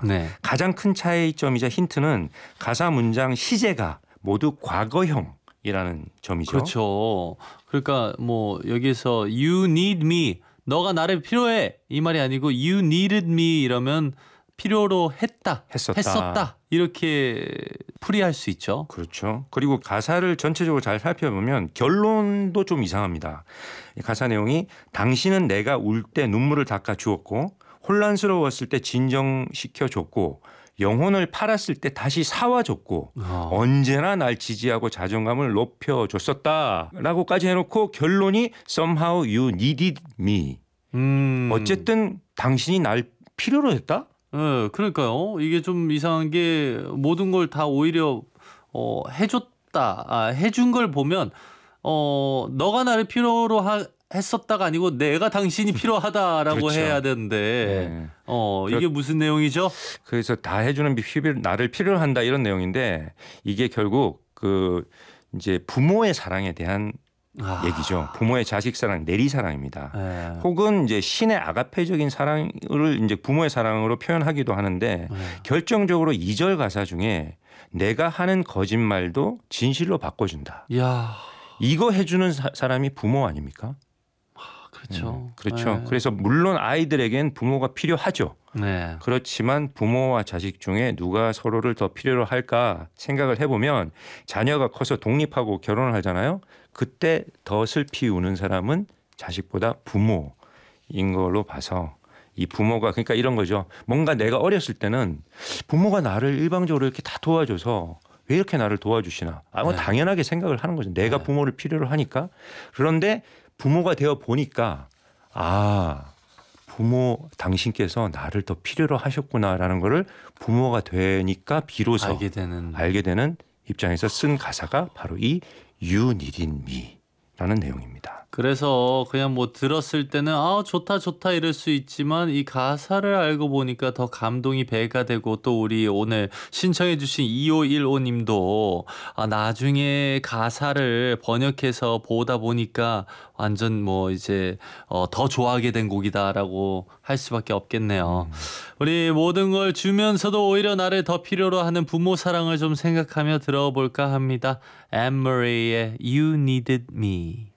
네. 가장 큰 차이점이자 힌트는 가사 문장 시제가 모두 과거형이라는 점이죠. 그렇죠. 그러니까 뭐 여기서 you need me, 너가 나를 필요해 이 말이 아니고 you needed me 이러면 필요로 했었다 이렇게 풀이할 수 있죠. 그렇죠. 그리고 가사를 전체적으로 잘 살펴보면 결론도 좀 이상합니다. 가사 내용이 당신은 내가 울 때 눈물을 닦아 주었고 혼란스러웠을 때 진정시켜 줬고 영혼을 팔았을 때 다시 사와줬고 언제나 날 지지하고 자존감을 높여줬었다라고까지 해놓고 결론이 somehow you needed me. 어쨌든 당신이 날 필요로 했다? 네, 그러니까요. 이게 좀 이상한 게 모든 걸 다 오히려 해줬다, 해준 걸 보면 너가 나를 필요로 했었다가 아니고 내가 당신이 필요하다라고 그렇죠. 해야 되는데 네. 이게 무슨 내용이죠? 그래서 다 해주는 나를 필요로 한다 이런 내용인데 이게 결국 그 이제 부모의 사랑에 대한 얘기죠. 부모의 자식 사랑, 내리 사랑입니다. 네. 혹은 이제 신의 아가페적인 사랑을 이제 부모의 사랑으로 표현하기도 하는데 결정적으로 2절 가사 중에 내가 하는 거짓말도 진실로 바꿔준다. 이야. 이거 해주는 사람이 부모 아닙니까? 그렇죠. 그렇죠. 네. 그래서 물론 아이들에겐 부모가 필요하죠. 네. 그렇지만 부모와 자식 중에 누가 서로를 더 필요로 할까 생각을 해보면 자녀가 커서 독립하고 결혼을 하잖아요. 그때 더 슬피 우는 사람은 자식보다 부모인 걸로 봐서 이 부모가 그러니까 이런 거죠. 뭔가 내가 어렸을 때는 부모가 나를 일방적으로 이렇게 다 도와줘서 왜 이렇게 나를 도와주시나. 네. 당연하게 생각을 하는 거죠. 내가 네. 부모를 필요로 하니까. 그런데 부모가 되어 보니까 부모 당신께서 나를 더 필요로 하셨구나라는 거를 부모가 되니까 비로소 알게 되는 입장에서 쓴 가사가 바로 이 You Needed Me라는 내용입니다. 그래서 그냥 뭐 들었을 때는 좋다 이럴 수 있지만 이 가사를 알고 보니까 더 감동이 배가 되고 또 우리 오늘 신청해 주신 2515님도 나중에 가사를 번역해서 보다 보니까 완전 뭐 이제 더 좋아하게 된 곡이다라고 할 수밖에 없겠네요. 우리 모든 걸 주면서도 오히려 나를 더 필요로 하는 부모 사랑을 좀 생각하며 들어볼까 합니다. 앤 머레이의 You Needed Me.